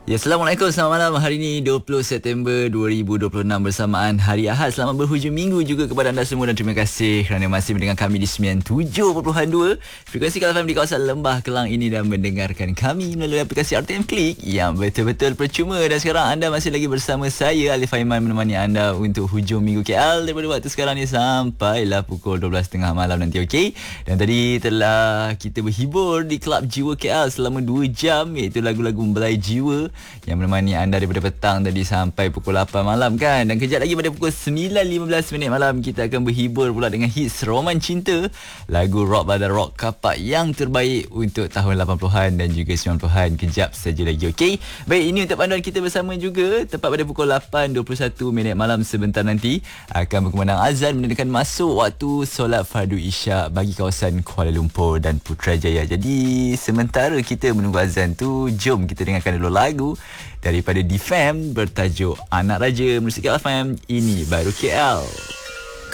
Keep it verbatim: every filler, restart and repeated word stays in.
Ya, Assalamualaikum, selamat malam. Hari ini dua puluh September dua ribu dua puluh enam bersamaan Hari Ahad. Selamat berhujung minggu juga kepada anda semua dan terima kasih kerana masih mendengar kami di sembilan puluh tujuh perpuluhan dua frekuensi Kala F M di kawasan Lembah Kelang ini dan mendengarkan kami melalui aplikasi R T M Click yang betul-betul percuma. Dan sekarang anda masih lagi bersama saya, Alif Aiman, menemani anda untuk hujung minggu K L daripada waktu sekarang ni sampailah pukul dua belas tiga puluh malam nanti, okey? Dan tadi telah kita berhibur di Klub Jiwa K L selama dua jam, iaitu lagu-lagu membelai jiwa yang menemani anda daripada petang tadi sampai pukul lapan malam kan. Dan kejap lagi pada pukul sembilan lima belas minit malam kita akan berhibur pula dengan hits Roman Cinta, lagu rock pada rock kapak yang terbaik untuk tahun lapan puluhan dan juga sembilan puluhan. Kejap saja lagi, okey? Baik, ini untuk panduan kita bersama juga. Tepat pada pukul lapan dua puluh satu minit malam sebentar nanti akan berkumandang azan menandakan masuk waktu solat fardu isyak bagi kawasan Kuala Lumpur dan Putrajaya. Jadi sementara kita menunggu azan tu, jom kita dengarkan dulu lagu daripada D F A M bertajuk Anak Raja. Musik K L F M, ini baru K L.